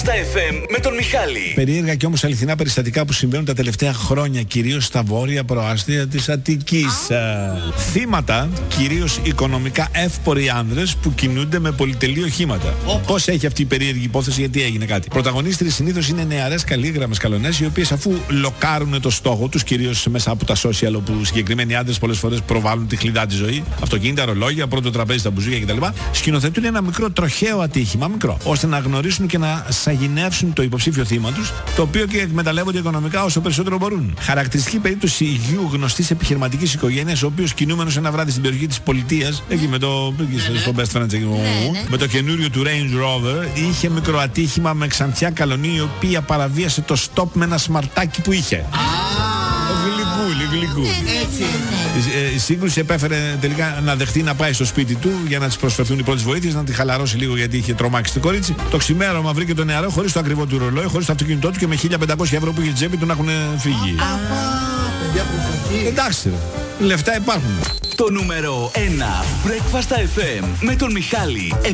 Στα FM με τον Μιχάλη. Περίεργα και όμως αληθινά περιστατικά που συμβαίνουν τα τελευταία χρόνια, κυρίως στα βόρεια προάστια της Αττικής. Θύματα, κυρίως οικονομικά εύποροι άνδρες που κινούνται με πολυτελή οχήματα. Πώς έχει αυτή η περίεργη υπόθεση, γιατί έγινε κάτι? Πρωταγωνίστρες συνήθως είναι νεαρές καλήγραμμες καλονές, οι οποίες αφού λοκάρουν το στόχο τους, κυρίως μέσα από τα social, όπου συγκεκριμένοι άντρες πολλές φορές προβάλλουν τη χλιδάτη ζωή, αυτοκίνητα, ρολόγια, πρώτο τραπέζι στα μπουζούκια κτλ., σκηνοθετούν ένα μικρό τροχαίο ατύχημα, μικρό, ώστε να γνωρίσουν και να σαγηνεύσουν το υποψήφιο θύμα τους, το οποίο και εκμεταλλεύονται οικονομικά όσο περισσότερο μπορούν. Χαρακτηριστική περίπτωση υγιού γνωστής επιχειρηματικής οικογένειας, ο οποίος κινούμενος ένα βράδυ στην περιοχή της Πολιτείας, εκεί με το, στο Best Friends, με το καινούριο του Range Rover, είχε μικρό ατύχημα με ξανθιά καλονή, η οποία παραβίασε το stop με ένα σμαρτάκι που είχε. Γλυκούλη. Η σύγκρουση επέφερε τελικά να δεχτεί να πάει στο σπίτι του για να της προσφερθούν οι πρώτες βοήθειες, να τη χαλαρώσει λίγο γιατί είχε τρομάξει το κορίτσι. Το ξημέρωμα βρήκε τον νεαρό χωρίς το ακριβό του ρολόι, χωρίς το αυτοκίνητό του και με 1.500 ευρώ που είχε τσέπη του να έχουν φύγει. Εντάξει, λεφτά υπάρχουν. Το νούμερο 1 Breakfast FM με τον Μιχάλη.